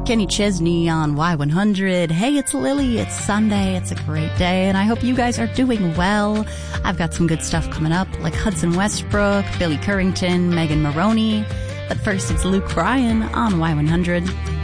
Kenny Chesney on Y100. Hey, it's Lily. It's Sunday. It's a great day, and I hope you guys are doing well. I've got some good stuff coming up, like Hudson Westbrook, Billy Currington, Megan Maroney. But first, it's Luke Bryan on Y100.